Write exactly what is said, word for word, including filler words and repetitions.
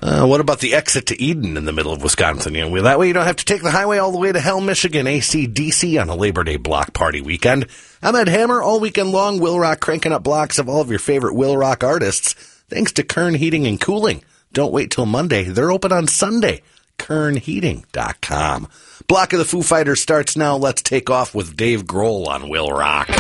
Uh, what about the exit to Eden in the middle of Wisconsin? You know, that way you don't have to take the highway all the way to Hell, Michigan, A C D C on a Labor Day block party weekend. I'm Ed Hammer, all weekend long, Will Rock cranking up blocks of all of your favorite Will Rock artists, thanks to Kern Heating and Cooling. Don't wait till Monday. They're open on Sunday. Kern Heating dot com. Block of the Foo Fighters starts now. Let's take off with Dave Grohl on Will Rock.